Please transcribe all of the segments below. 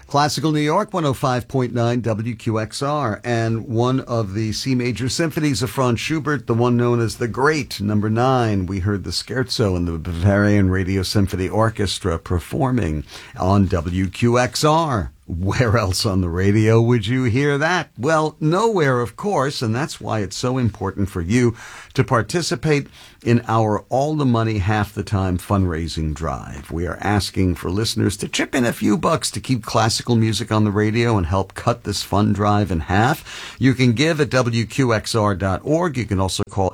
Classical New York, 105.9 WQXR, and one of the C major symphonies of Franz Schubert, the one known as the Great, number 9. We heard the Scherzo and the Bavarian Radio Symphony Orchestra performing on WQXR. Where else on the radio would you hear that? Well, nowhere, of course, and that's why it's so important for you to participate in our All the Money, Half the Time fundraising drive. We are asking for listeners to chip in a few bucks to keep classical music on the radio and help cut this fund drive in half. You can give at WQXR.org. You can also call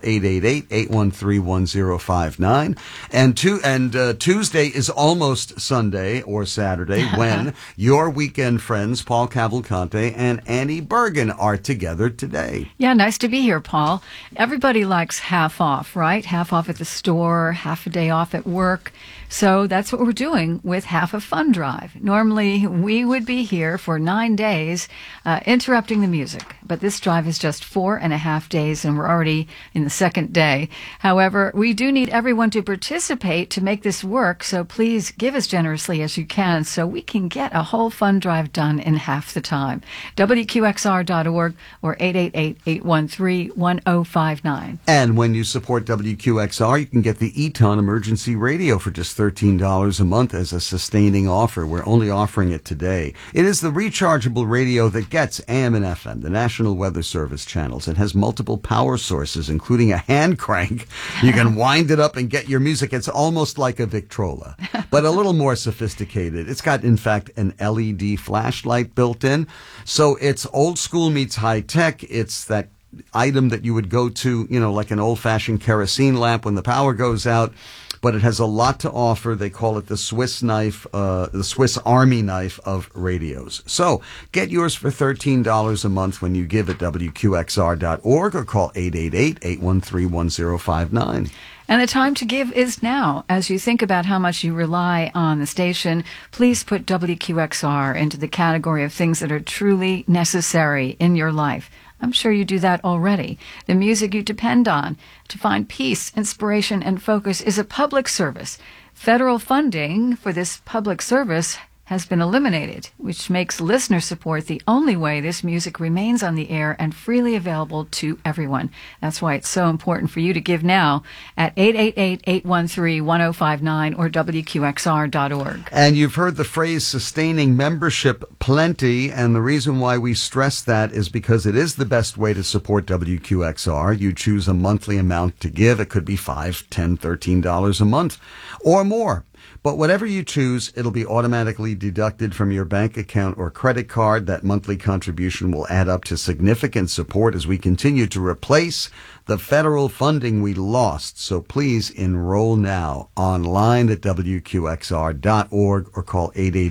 888-813-1059. And Tuesday is almost Sunday or Saturday when your weekend friends Paul Cavalcante and Annie Bergen are together today. Yeah, nice to be here, Paul. Everybody likes half off, right? Half off at the store, half a day off at work. So that's what we're doing with Half a Fun Drive. Normally, we would be here for 9 days, interrupting the music. But this drive is just 4.5 days, and we're already in the second day. However, we do need everyone to participate to make this work, so please give as generously as you can so we can get a whole fun drive done in half the time. WQXR.org or 888-813-1059. And when you support WQXR, you can get the Eton Emergency Radio for just $13 a month as a sustaining offer. We're only offering it today. It is the rechargeable radio that gets AM and FM, the National Weather Service channels. It has multiple power sources, including a hand crank. You can wind it up and get your music. It's almost like a Victrola, but a little more sophisticated. It's got, in fact, an LED flashlight built in. So it's old school meets high tech. It's that item that you would go to, like an old-fashioned kerosene lamp when the power goes out. But it has a lot to offer. They call it the Swiss knife, the Swiss Army knife of radios. So get yours for $13 a month when you give at WQXR.org or call 888-813-1059. And the time to give is now. As you think about how much you rely on the station, please put WQXR into the category of things that are truly necessary in your life. I'm sure you do that already. The music you depend on to find peace, inspiration, and focus is a public service. Federal funding for this public service has been eliminated, which makes listener support the only way this music remains on the air and freely available to everyone. That's why it's so important for you to give now at 888-813-1059 or WQXR.org. And you've heard the phrase sustaining membership plenty, and the reason why we stress that is because it is the best way to support WQXR. You choose a monthly amount to give. It could be $5, $10, $13 a month or more. But whatever you choose, it'll be automatically deducted from your bank account or credit card. That monthly contribution will add up to significant support as we continue to replace the federal funding we lost. So please enroll now online at WQXR.org or call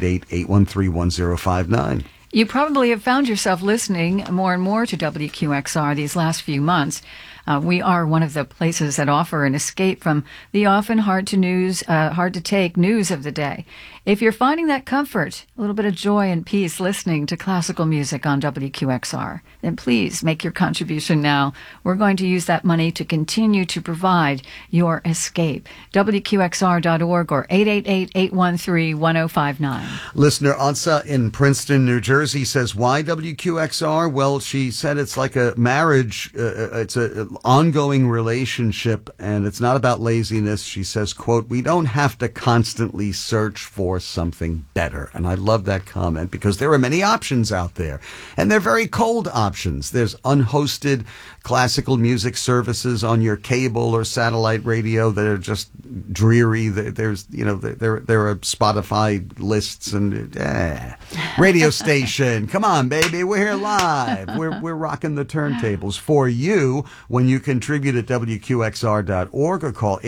888-813-1059. You probably have found yourself listening more and more to WQXR these last few months. We are one of the places that offer an escape from the often hard to take news of the day. If you're finding that comfort, a little bit of joy and peace listening to classical music on WQXR, then please make your contribution now. We're going to use that money to continue to provide your escape. WQXR.org or 888-813-1059. Listener Ansa in Princeton, New Jersey says, why WQXR? Well, she said it's like a marriage. It's an ongoing relationship, and it's not about laziness. She says, quote, we don't have to constantly search for something better. And I love that comment because there are many options out there, and they're very cold options. There's unhosted classical music services on your cable or satellite radio that are just dreary. There's, there are Spotify lists and radio station. Come on, baby, we're here live. We're rocking the turntables for you when you contribute at WQXR.org or call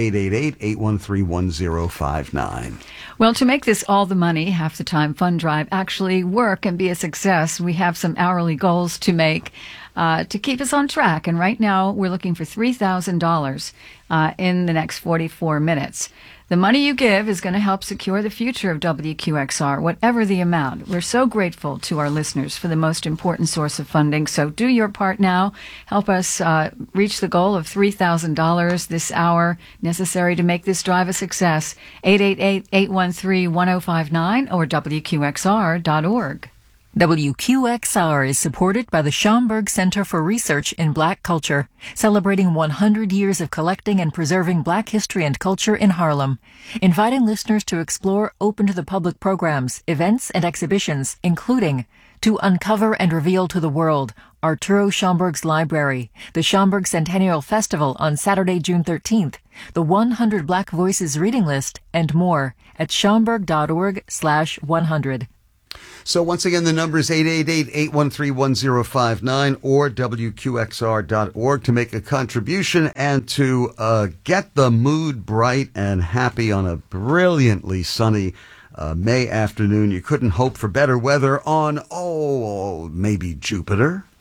888-813-1059. Well, to make this All the Money, Half the Time fund drive actually work and be a success, we have some hourly goals to make to keep us on track. And right now, we're looking for $3,000 in the next 44 minutes. The money you give is going to help secure the future of WQXR, whatever the amount. We're so grateful to our listeners for the most important source of funding. So do your part now. Help us reach the goal of $3,000 this hour necessary to make this drive a success. 888-813-1059 or WQXR.org. WQXR is supported by the Schomburg Center for Research in Black Culture, celebrating 100 years of collecting and preserving Black history and culture in Harlem, inviting listeners to explore open-to-the-public programs, events, and exhibitions, including To Uncover and Reveal to the World, Arturo Schomburg's Library, the Schomburg Centennial Festival on Saturday, June 13th, the 100 Black Voices Reading List, and more at schomburg.org/100. So once again, the number is 888-813-1059 or WQXR.org to make a contribution and to get the mood bright and happy on a brilliantly sunny May afternoon. You couldn't hope for better weather on, maybe Jupiter.